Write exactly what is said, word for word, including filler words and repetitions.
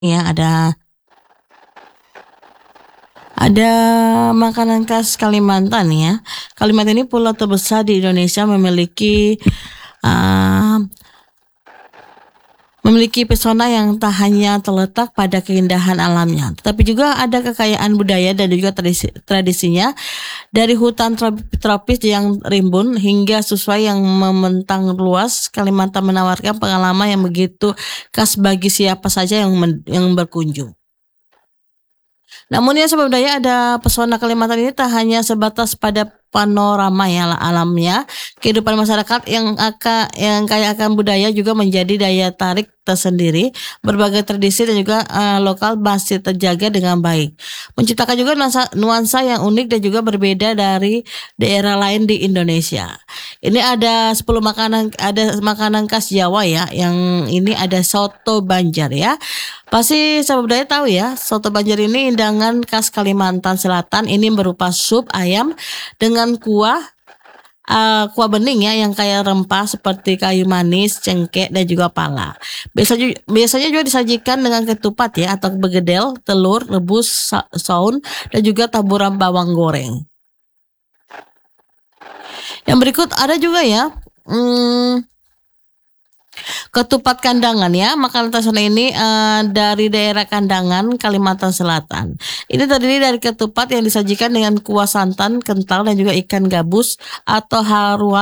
Ya, ada ada makanan khas Kalimantan ya. Kalimantan ini pulau terbesar di Indonesia memiliki uh, memiliki pesona yang tak hanya terletak pada keindahan alamnya, tetapi juga ada kekayaan budaya dan juga tradisi, tradisinya dari hutan tropis yang rimbun hingga sesuai yang membentang luas. Kalimantan menawarkan pengalaman yang begitu khas bagi siapa saja yang men, yang berkunjung. Namun ya Sobat Budaya, ada pesona Kalimantan ini tak hanya sebatas pada panorama ya alamnya, kehidupan masyarakat yang akan yang kaya akan budaya juga menjadi daya tarik tersendiri. Berbagai tradisi dan juga uh, lokal masih terjaga dengan baik, menciptakan juga nuansa, nuansa yang unik dan juga berbeda dari daerah lain di Indonesia. Ini ada sepuluh makanan, ada makanan khas Jawa ya, yang ini ada soto Banjar ya. Pasti Sobat Budaya tahu ya, soto Banjar ini hidangan khas Kalimantan Selatan. Ini berupa sup ayam dengan kuah uh, kuah bening ya, yang kaya rempah seperti kayu manis, cengkeh dan juga pala. Biasanya biasanya juga disajikan dengan ketupat ya, atau begedel, telur rebus, saun dan juga taburan bawang goreng. Yang berikut ada juga ya, hmm, ketupat Kandangan ya. Makanan tradisional ini uh, dari daerah Kandangan, Kalimantan Selatan. Ini terdiri dari ketupat yang disajikan dengan kuah santan kental dan juga ikan gabus atau haruan